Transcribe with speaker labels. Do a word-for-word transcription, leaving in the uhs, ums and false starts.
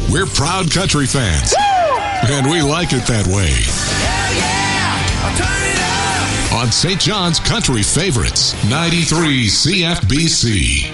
Speaker 1: We're proud country fans. Woo! And we like it that way.
Speaker 2: Hell yeah! Turn it up!
Speaker 1: On Saint John's Country Favorites, ninety-three C F B C.